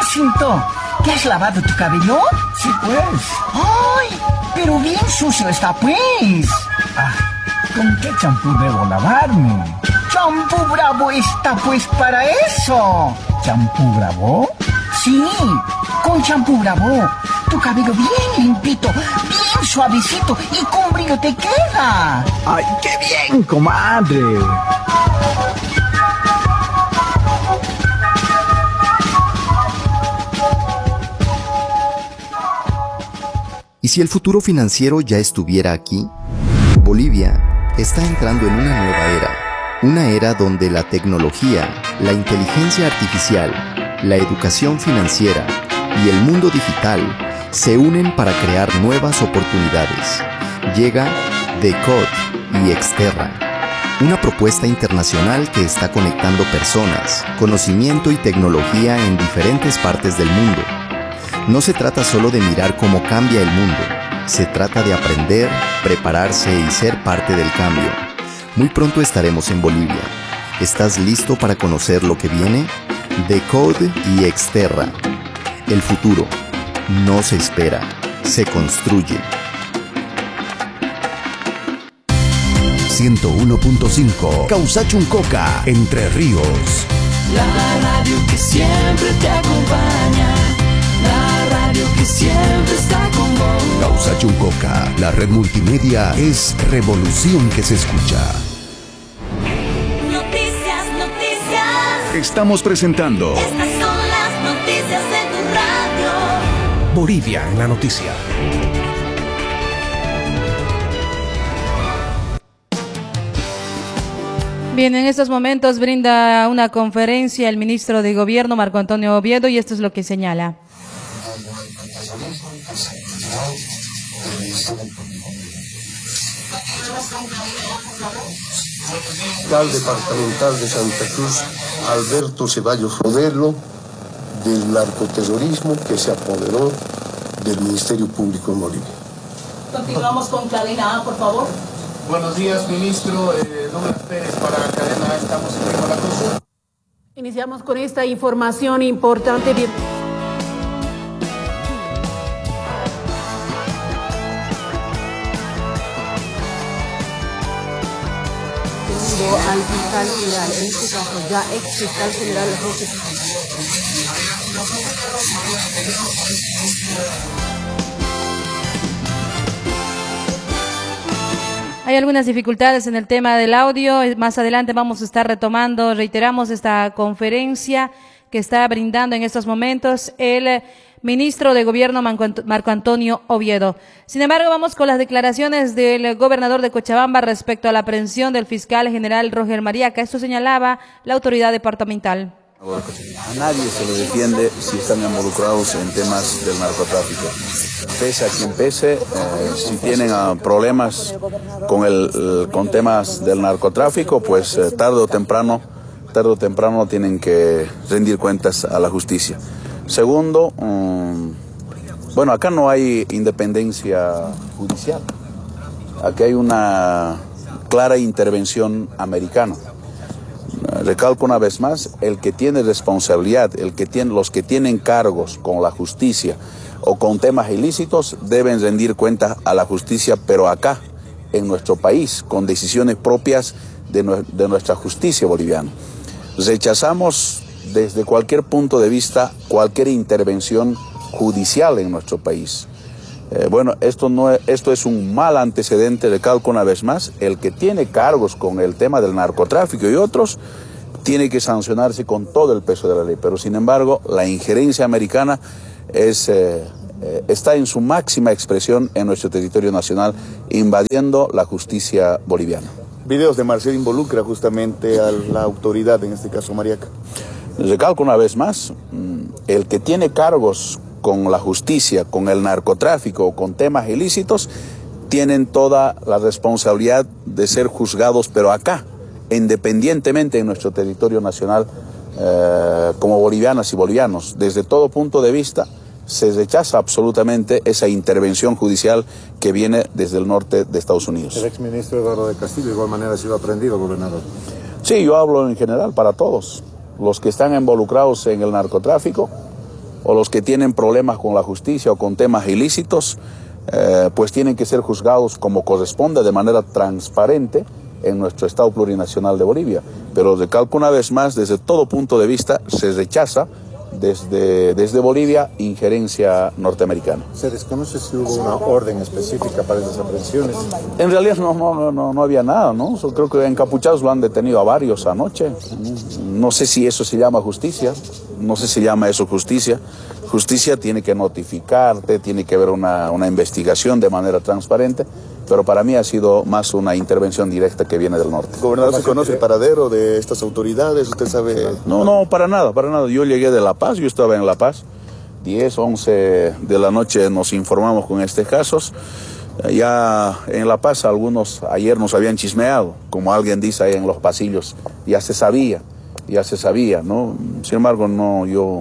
Jacinto, ¿te has lavado tu cabello? Sí, pues. ¡Ay! Pero bien sucio está, pues. ¿Con qué champú debo lavarme? ¡Champú Bravo está, pues, para eso! ¿Champú Bravo? Sí, con champú Bravo. Tu cabello bien limpito, bien suavecito y con brillo te queda. ¡Ay, qué bien, comadre! ¿Y si el futuro financiero ya estuviera aquí? Bolivia está entrando en una era donde la tecnología, la inteligencia artificial, la educación financiera y el mundo digital se unen para crear nuevas oportunidades. Llega Decode y Exterra, una propuesta internacional que está conectando personas, conocimiento y tecnología en diferentes partes del mundo. No se trata solo de mirar cómo cambia el mundo, se trata de aprender, prepararse y ser parte del cambio. Muy pronto estaremos en Bolivia. ¿Estás listo para conocer lo que viene? Decode y Exterra. El futuro no se espera, se construye. 101.5 Causachuncoca, Entre Ríos. La radio que siempre te acompaña. La radio que siempre está con vos. Causachuncoca, la red multimedia es revolución que se escucha. Noticias. Estamos presentando Estas son las noticias de tu radio. Bolivia en la noticia. Bien, en estos momentos brinda una conferencia el ministro de Gobierno, Marco Antonio Oviedo, y esto es lo que señala. Fiscal departamental de Santa Cruz, Alberto Ceballos Rodelo, del narcoterrorismo que se apoderó del Ministerio Público en Bolivia. Continuamos con Cadena A, por favor. Buenos días, ministro. Douglas Pérez para Cadena A. Estamos en la consulta. Iniciamos con esta información importante. Al fiscal general, en este caso ya ex fiscal general José. Hay algunas dificultades en el tema del audio. Más adelante vamos a estar retomando, reiteramos, esta conferencia que está brindando en estos momentos el ministro de Gobierno Marco Antonio Oviedo. Sin embargo, vamos con las declaraciones del gobernador de Cochabamba respecto a la aprehensión del fiscal general Roger Mariaca. Esto señalaba la autoridad departamental. A nadie se le defiende si están involucrados en temas del narcotráfico. Pese a quien pese, si tienen problemas con temas del narcotráfico, pues tarde o temprano tienen que rendir cuentas a la justicia. Segundo, bueno, acá no hay independencia judicial. Aquí hay una clara intervención americana. Recalco una vez más, el que tiene responsabilidad, los que tienen cargos con la justicia o con temas ilícitos deben rendir cuentas a la justicia, pero acá, en nuestro país, con decisiones propias de nuestra justicia boliviana. Rechazamos desde cualquier punto de vista cualquier intervención judicial en nuestro país. Bueno, esto es un mal antecedente, recalco una vez más, el que tiene cargos con el tema del narcotráfico y otros tiene que sancionarse con todo el peso de la ley, pero sin embargo la injerencia americana está en su máxima expresión en nuestro territorio nacional, invadiendo la justicia boliviana. Videos de Marcel involucra justamente a la autoridad, en este caso Mariaca. Recalco una vez más, el que tiene cargos con la justicia, con el narcotráfico o con temas ilícitos, tienen toda la responsabilidad de ser juzgados, pero acá, independientemente en nuestro territorio nacional, como bolivianas y bolivianos. Desde todo punto de vista, se rechaza absolutamente esa intervención judicial que viene desde el norte de Estados Unidos. El exministro Eduardo de Castillo de igual manera ha sido aprendido, gobernador. Sí, yo hablo en general para todos. Los que están involucrados en el narcotráfico o los que tienen problemas con la justicia o con temas ilícitos, pues tienen que ser juzgados como corresponde, de manera transparente, en nuestro Estado plurinacional de Bolivia. Pero recalco una vez más, desde todo punto de vista, se rechaza desde Bolivia injerencia norteamericana. ¿Se desconoce si hubo una orden específica para esas aprehensiones? En realidad no había nada, ¿no? Creo que encapuchados lo han detenido a varios anoche. No sé si eso se llama justicia, no sé si llama eso justicia. Justicia tiene que notificarte, tiene que haber una investigación de manera transparente, pero para mí ha sido más una intervención directa que viene del norte. ¿Gobernador, se conoce el paradero de estas autoridades? ¿Usted sabe? No, para nada. Yo llegué de La Paz, yo estaba en La Paz. 10, 11 de la noche nos informamos con estos casos. Ya en La Paz algunos ayer nos habían chismeado, como alguien dice ahí en los pasillos, ya se sabía, ¿no? Sin embargo, yo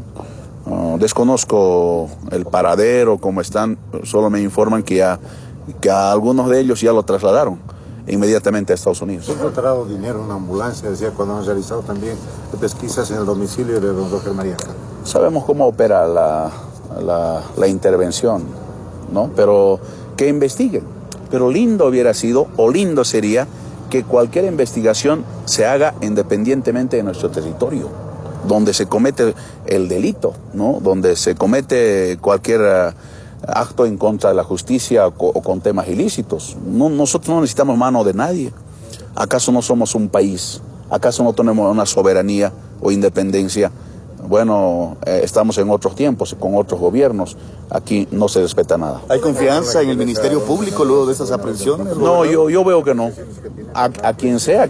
desconozco el paradero, cómo están, solo me informan que a algunos de ellos ya lo trasladaron inmediatamente a Estados Unidos. ¿Se ha encontrado dinero en una ambulancia? Decía, cuando han realizado también pesquisas en el domicilio de don Roger Mariaca. Sabemos cómo opera la intervención, ¿no? Pero que investiguen. Pero lindo sería que cualquier investigación se haga independientemente de nuestro territorio, donde se comete el delito, ¿no? Donde se comete cualquier acto en contra de la justicia o con temas ilícitos. Nosotros no necesitamos mano de nadie. ¿Acaso no somos un país? ¿Acaso no tenemos una soberanía o independencia? Bueno, estamos en otros tiempos, con otros gobiernos. Aquí no se respeta nada. ¿Hay confianza en el Ministerio Público luego de estas aprehensiones? No, yo veo que no. A quien sea,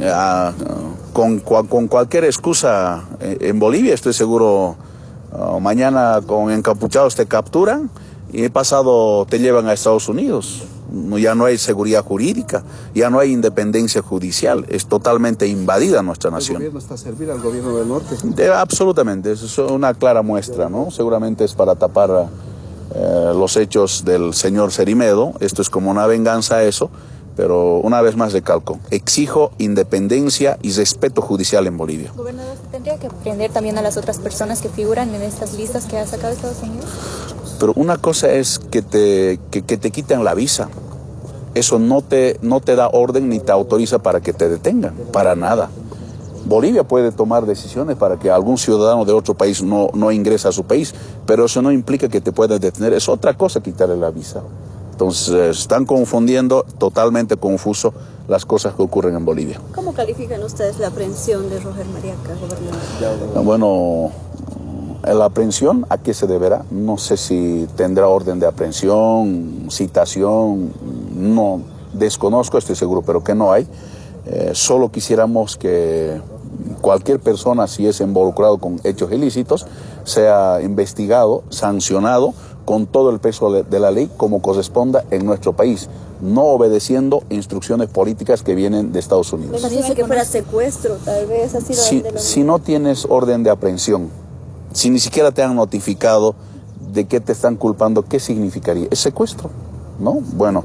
con cualquier excusa en Bolivia, estoy seguro, mañana con encapuchados te capturan y pasado te llevan a Estados Unidos. Ya no hay seguridad jurídica, ya no hay independencia judicial, es totalmente invadida nuestra nación. ¿El gobierno está a servir al gobierno del norte? Absolutamente, es una clara muestra, ¿no? Seguramente es para tapar los hechos del señor Cerimedo. Esto es como una venganza a eso, pero una vez más recalco, exijo independencia y respeto judicial en Bolivia. Gobernador, ¿tendría que prender también a las otras personas que figuran en estas listas que ha sacado Estados Unidos? Pero una cosa es que te quiten la visa. Eso no te da orden ni te autoriza para que te detengan, para nada. Bolivia puede tomar decisiones para que algún ciudadano de otro país no ingrese a su país, pero eso no implica que te puedan detener. Es otra cosa quitarle la visa. Entonces están confundiendo, totalmente confuso, las cosas que ocurren en Bolivia. ¿Cómo califican ustedes la aprehensión de Roger Mariaca, gobernador? Bueno, la aprehensión, ¿a qué se deberá? No sé si tendrá orden de aprehensión, citación, no, desconozco, estoy seguro, pero que no hay. Solo quisiéramos que cualquier persona, si es involucrado con hechos ilícitos, sea investigado, sancionado, con todo el peso de la ley como corresponda en nuestro país, no obedeciendo instrucciones políticas que vienen de Estados Unidos. Me dice que fuera secuestro, tal vez ha sido... Si no tienes orden de aprehensión, si ni siquiera te han notificado de qué te están culpando, ¿qué significaría? Es secuestro, ¿no? Bueno,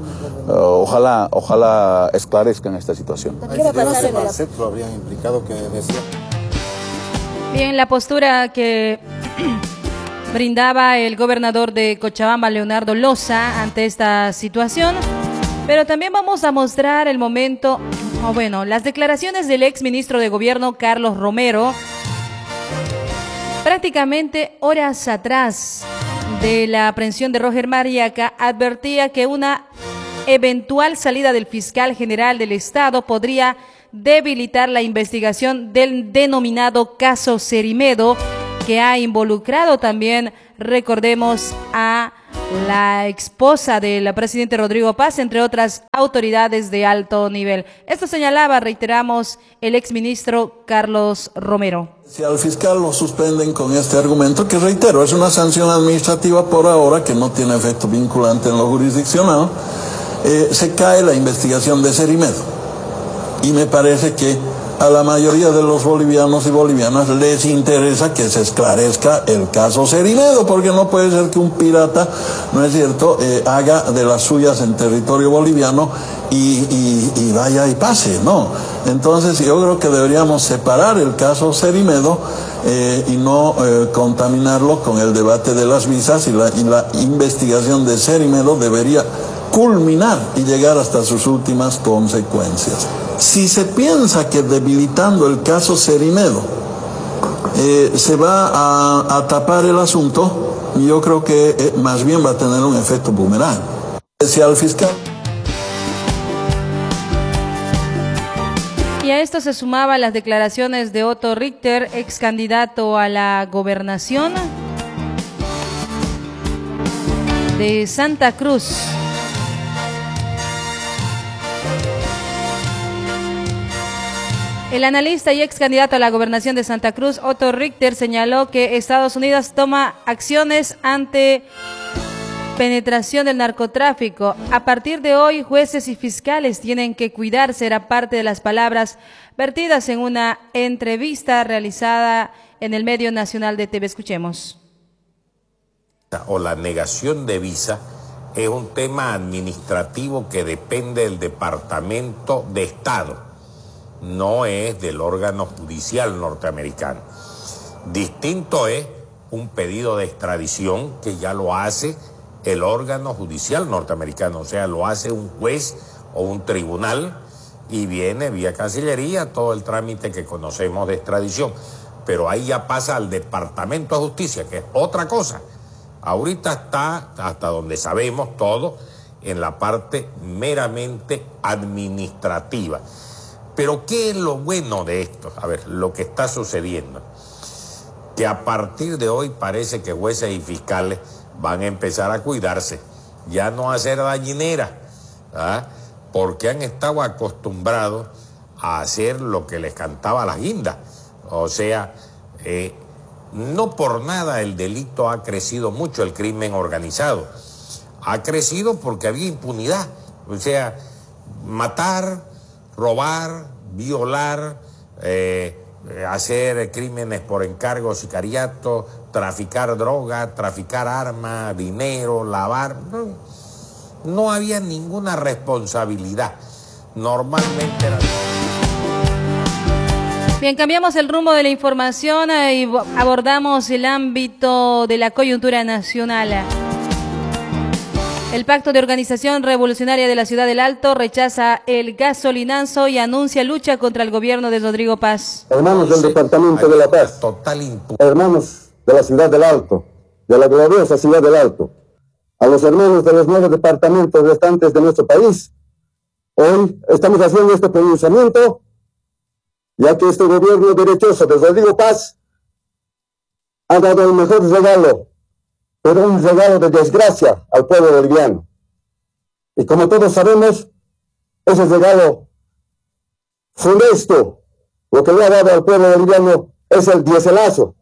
ojalá esclarezcan esta situación. ¿Qué va a pasar en lo habrían implicado que decía? Bien, la postura que brindaba el gobernador de Cochabamba, Leonardo Loza, ante esta situación. Pero también vamos a mostrar el momento, las declaraciones del ex ministro de Gobierno, Carlos Romero, prácticamente horas atrás de la aprehensión de Roger Mariaca, advertía que una eventual salida del fiscal general del Estado podría debilitar la investigación del denominado caso Cerimedo, que ha involucrado también, recordemos, a la esposa del presidente Rodrigo Paz, entre otras autoridades de alto nivel. Esto señalaba, reiteramos, el exministro Carlos Romero. Si al fiscal lo suspenden con este argumento, que reitero, es una sanción administrativa por ahora, que no tiene efecto vinculante en lo jurisdiccional, se cae la investigación de Cerimedo. Y me parece que a la mayoría de los bolivianos y bolivianas les interesa que se esclarezca el caso Cerimedo, porque no puede ser que un pirata, ¿no es cierto?, haga de las suyas en territorio boliviano y vaya y pase, ¿no? Entonces yo creo que deberíamos separar el caso Cerimedo y no contaminarlo con el debate de las visas, y la investigación de Cerimedo debería culminar y llegar hasta sus últimas consecuencias. Si se piensa que debilitando el caso Cerimedo se va a tapar el asunto, yo creo que más bien va a tener un efecto boomerang. Decía el fiscal. Y a esto se sumaban las declaraciones de Otto Richter, ex candidato a la gobernación de Santa Cruz. El analista y ex candidato a la gobernación de Santa Cruz, Otto Richter, señaló que Estados Unidos toma acciones ante penetración del narcotráfico. A partir de hoy, jueces y fiscales tienen que cuidarse, era parte de las palabras vertidas en una entrevista realizada en el medio nacional de TV. Escuchemos. O la negación de visa es un tema administrativo que depende del Departamento de Estado, no es del órgano judicial norteamericano. Distinto es un pedido de extradición que ya lo hace el órgano judicial norteamericano, o sea, lo hace un juez o un tribunal y viene vía Cancillería todo el trámite que conocemos de extradición, pero ahí ya pasa al Departamento de Justicia, que es otra cosa. Ahorita está, hasta donde sabemos todo, en la parte meramente administrativa. Pero ¿qué es lo bueno de esto? A ver, lo que está sucediendo, que a partir de hoy parece que jueces y fiscales van a empezar a cuidarse, ya no a hacer dañinera, ¿ah? Porque han estado acostumbrados a hacer lo que les cantaba la guinda. O sea, no por nada el delito ha crecido mucho, el crimen organizado. Ha crecido porque había impunidad. O sea, matar, robar, violar, hacer crímenes por encargo, sicariato, traficar droga, traficar armas, dinero, lavar. No había ninguna responsabilidad. Normalmente era... Bien, cambiamos el rumbo de la información y abordamos el ámbito de la coyuntura nacional. El Pacto de Organización Revolucionaria de la Ciudad del Alto rechaza el gasolinazo y anuncia lucha contra el gobierno de Rodrigo Paz. Hermanos del Departamento de La Paz, hermanos de la Ciudad del Alto, de la gloriosa Ciudad del Alto, a los hermanos de los 9 departamentos restantes de nuestro país, hoy estamos haciendo este pronunciamiento, ya que este gobierno derechoso de Rodrigo Paz ha dado el mejor regalo, pero un regalo de desgracia al pueblo boliviano. Y como todos sabemos, ese regalo funesto, lo que le ha dado al pueblo boliviano es el dieselazo.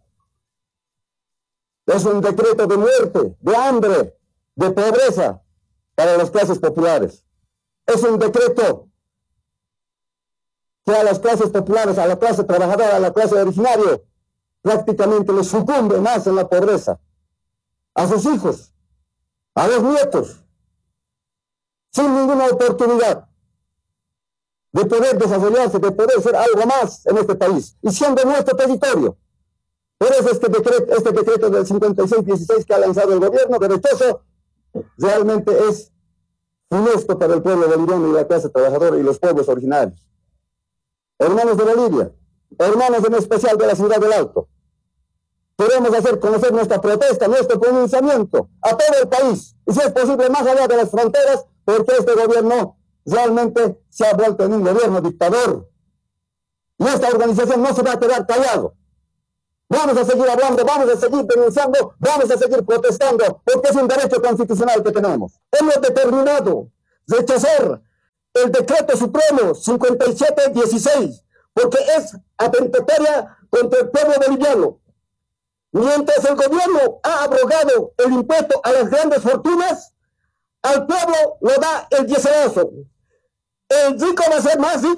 Es un decreto de muerte, de hambre, de pobreza para las clases populares. Es un decreto que a las clases populares, a la clase trabajadora, a la clase originaria, prácticamente les sucumbe más en la pobreza. A sus hijos, a los nietos, sin ninguna oportunidad de poder desarrollarse, de poder ser algo más en este país, y siendo nuestro territorio. Por eso este decreto del 5616 que ha lanzado el gobierno derechoso realmente es funesto para el pueblo boliviano y la clase trabajadora y los pueblos originarios. Hermanos de Bolivia, hermanos en especial de la Ciudad del Alto, queremos hacer conocer nuestra protesta, nuestro pronunciamiento a todo el país, y si es posible más allá de las fronteras, porque este gobierno realmente se ha vuelto en un gobierno dictador. Y esta organización no se va a quedar callado. Vamos a seguir hablando, vamos a seguir denunciando, vamos a seguir protestando, porque es un derecho constitucional que tenemos. Hemos determinado rechazar el decreto supremo 5716, porque es atentatoria contra el pueblo boliviano. Mientras el gobierno ha abrogado el impuesto a las grandes fortunas, al pueblo lo da el dieselazo. El rico va a ser más rico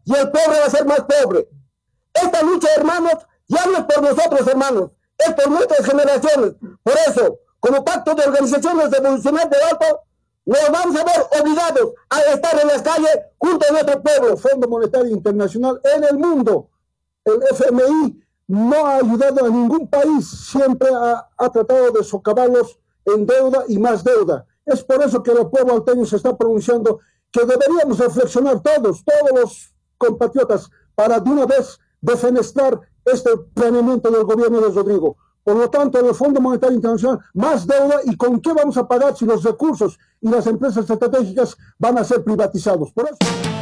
y el pobre va a ser más pobre. Esta lucha, hermanos, ya no es por nosotros, hermanos, es por nuestras generaciones. Por eso, como Pacto de Organizaciones Revolucionarias del Alto, nos vamos a ver obligados a estar en las calles junto a nuestro pueblo. Fondo Monetario Internacional en el mundo, el FMI, no ha ayudado a ningún país, siempre ha tratado de socavarlos en deuda y más deuda. Es por eso que el pueblo alteño se está pronunciando que deberíamos reflexionar todos los compatriotas para de una vez defenestrar este planeamiento del gobierno de Rodrigo. Por lo tanto, en el Fondo Monetario Internacional, más deuda, ¿y con qué vamos a pagar si los recursos y las empresas estratégicas van a ser privatizados? Por eso...